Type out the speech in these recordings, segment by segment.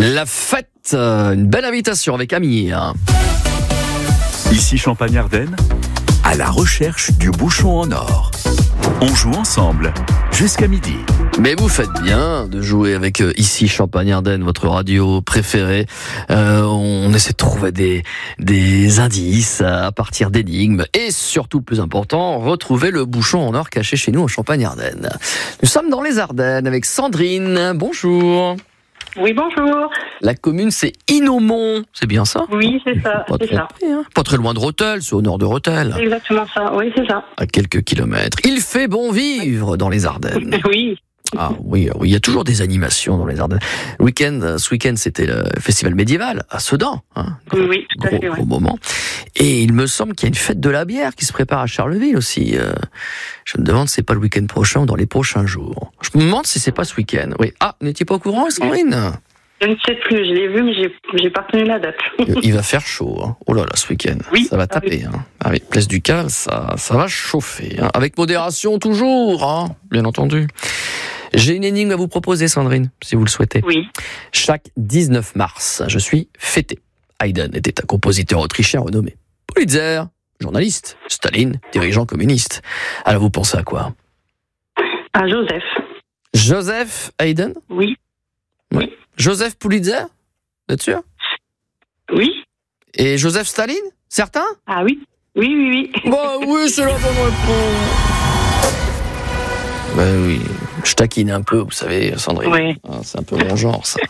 La fête, une belle invitation avec Amir. Ici Champagne-Ardenne, à la recherche du bouchon en or. On joue ensemble jusqu'à midi. Mais vous faites bien de jouer avec ici Champagne-Ardenne, votre radio préférée. On essaie de trouver des indices à partir d'énigmes et surtout, le plus important, retrouver le bouchon en or caché chez nous en Champagne-Ardenne. Nous sommes dans les Ardennes avec Sandrine. Bonjour. Oui, bonjour. La commune, c'est Inaumont, c'est bien ça? Oui, c'est ça, c'est ça. Pas très loin de Rethel, c'est au nord de Rethel. C'est exactement ça, oui, c'est ça. À quelques kilomètres. Il fait bon vivre dans les Ardennes. Oui. Ah oui, il y a toujours des animations dans les Ardennes. Ce week-end, c'était le festival médiéval à Sedan. Oui, tout à fait, gros moment. Et il me semble qu'il y a une fête de la bière qui se prépare à Charleville aussi. Je me demande si c'est pas le week-end prochain ou dans les prochains jours. Je me demande si c'est pas ce week-end. Oui. Ah, n'étiez pas au courant, Sandrine? Je ne sais plus, je l'ai vu, mais j'ai pas retenu la date. Il va faire chaud. Hein. Oh là là, ce week-end. Oui. Ça va taper. Hein. Avec Place du Cal, ça va chauffer. Hein. Avec modération toujours, hein, bien entendu. J'ai une énigme à vous proposer, Sandrine, si vous le souhaitez. Oui. Chaque 19 mars, je suis fêté. Haydn était un compositeur autrichien renommé. Pulitzer, journaliste. Staline, dirigeant communiste. Alors vous pensez à quoi? À Joseph. Joseph Haydn? Oui. Oui. Joseph Pulitzer? Vous êtes sûr? Oui. Et Joseph Staline? Certain? Ah oui. Oui. Bah oui, c'est la bonne réponse. Ben oui, je taquine un peu, vous savez, Sandrine. Oui. C'est un peu mon genre, ça.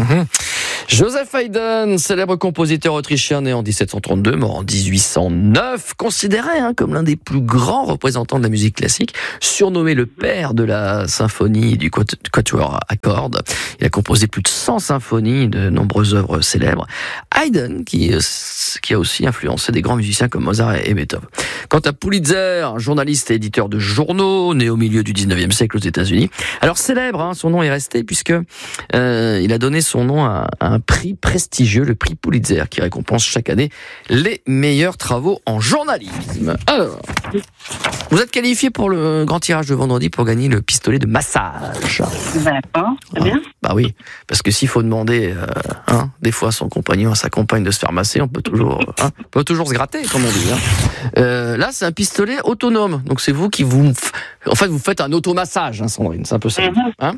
Joseph Haydn, célèbre compositeur autrichien né en 1732, mort en 1809, considéré comme l'un des plus grands représentants de la musique classique, surnommé le père de la symphonie du quatuor à cordes. Il a composé plus de 100 symphonies, de nombreuses œuvres célèbres. Haydn, qui a aussi influencé des grands musiciens comme Mozart et Beethoven. Quant à Pulitzer, journaliste et éditeur de journaux, né au milieu du 19e siècle aux États-Unis. Alors célèbre, son nom est resté puisque il a donné son nom à un prix prestigieux, le prix Pulitzer, qui récompense chaque année les meilleurs travaux en journalisme. Alors, vous êtes qualifié pour le grand tirage de vendredi pour gagner le pistolet de massage. D'accord, très bien. Bah oui, parce que s'il faut demander des fois à son compagnon, à sa compagne de se faire masser, on peut toujours se gratter, comme on dit. Là, c'est un pistolet autonome, donc c'est vous qui vous faites un automassage, Sandrine, c'est un peu ça.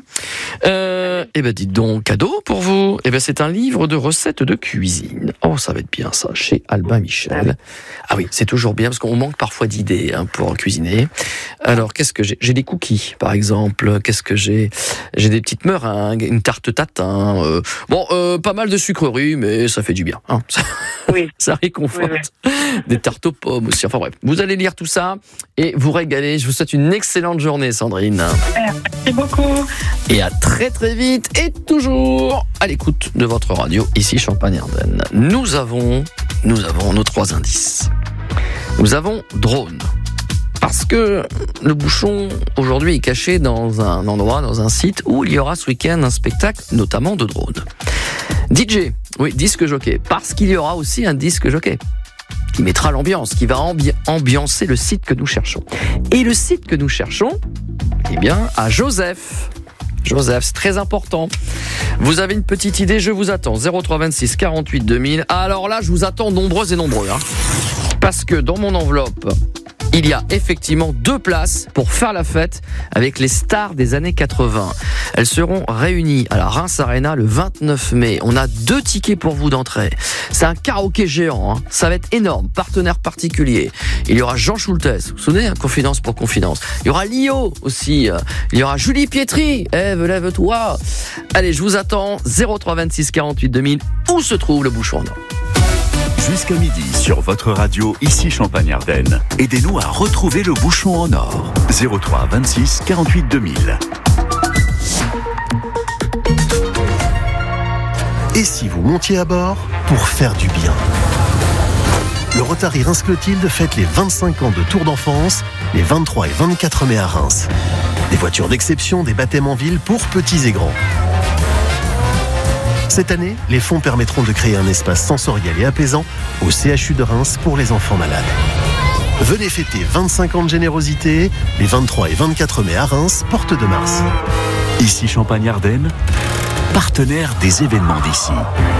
Et ben dites donc, cadeau pour vous. Et ben c'est un livre de recettes de cuisine. Oh, ça va être bien ça, chez Albin Michel. Ah oui, c'est toujours bien parce qu'on manque parfois d'idées pour cuisiner. Alors, qu'est-ce que j'ai? J'ai des cookies, par exemple. Qu'est-ce que j'ai? J'ai des petites meringues, une tarte tatin. Pas mal de sucreries, mais ça fait du bien. Oui. Ça réconforte. Oui. Des tartes aux pommes aussi. Enfin bref, vous allez lire tout ça et vous régaler. Je vous souhaite une excellente journée, Sandrine. Merci beaucoup. Et à très très vite et toujours à l'écoute de votre radio, ici Champagne-Ardenne. Nous avons nos 3 indices. Nous avons drone. Parce que le bouchon, aujourd'hui, est caché dans un endroit, dans un site où il y aura ce week-end un spectacle, notamment de drone. DJ, oui, disque jockey. Parce qu'il y aura aussi un disque jockey qui mettra l'ambiance, qui va ambiancer le site que nous cherchons. Et le site que nous cherchons, à Joseph. Joseph, c'est très important. Vous avez une petite idée, je vous attends. 03 26 48 2000. Alors là, je vous attends nombreux et nombreux. Parce que dans mon enveloppe, il y a effectivement 2 places pour faire la fête avec les stars des années 80. Elles seront réunies à la Reims Arena le 29 mai. On a 2 tickets pour vous d'entrée. C'est un karaoké géant. Ça va être énorme. Partenaire particulier. Il y aura Jean Schultes. Vous vous souvenez, Confidence pour Confidence. Il y aura Lio aussi. Il y aura Julie Pietri. Ève, lève-toi. Allez, je vous attends. 03 26 48 2000. Où se trouve le bouchon en or? Jusqu'à midi sur votre radio, ici Champagne-Ardenne. Aidez-nous à retrouver le bouchon en or. 03 26 48 2000. Et si vous montiez à bord pour faire du bien? Le Rotary Reims-Clotilde fête les 25 ans de Tour d'enfance, les 23 et 24 mai à Reims. Des voitures d'exception, des baptêmes en ville pour petits et grands. Cette année, les fonds permettront de créer un espace sensoriel et apaisant au CHU de Reims pour les enfants malades. Venez fêter 25 ans de générosité les 23 et 24 mai à Reims, porte de Mars. Ici Champagne-Ardenne, partenaire des événements d'ici.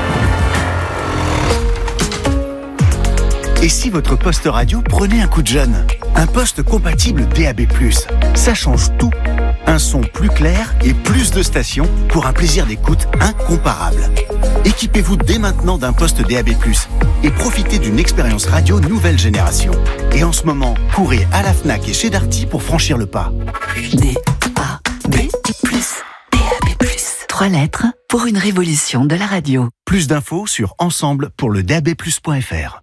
Et si votre poste radio prenait un coup de jeune? Un poste compatible DAB+, ça change tout. Un son plus clair et plus de stations pour un plaisir d'écoute incomparable. Équipez-vous dès maintenant d'un poste DAB+, et profitez d'une expérience radio nouvelle génération. Et en ce moment, courez à la Fnac et chez Darty pour franchir le pas. DAB+. DAB+. 3 lettres pour une révolution de la radio. Plus d'infos sur ensemble pour le DABplus.fr.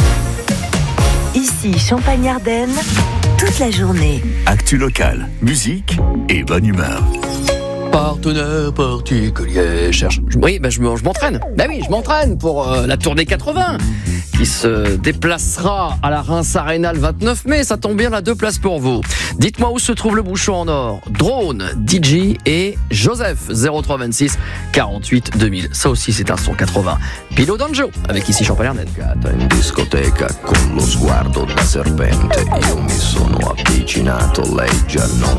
Ici Champagne-Ardenne, toute la journée. Actu locale, musique et bonne humeur. Partenaire particulier, cherche. Oui, je m'entraîne. Oui, je m'entraîne pour la tournée 80 qui se déplacera à la Reims Arena le 29 mai. Ça tombe bien, là, 2 places pour vous. Dites-moi où se trouve le bouchon en or. Drone, DJ et Joseph, 0326 48 2000. Ça aussi, c'est un son 80. Pilo D'Angio, avec ici Champagne-Ardenne. In discoteca con lo sguardo da serpente, io mi sono avvicinato, lei già non